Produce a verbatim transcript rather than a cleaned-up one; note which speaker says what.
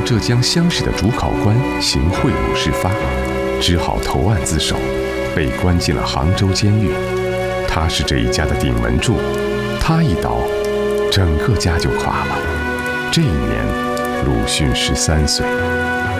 Speaker 1: 浙江乡试的主考官行贿赂事发，只好投案自首，被关进了杭州监狱。他是这一家的顶门柱，他一倒，整个家就垮了。这一年，鲁迅十三岁。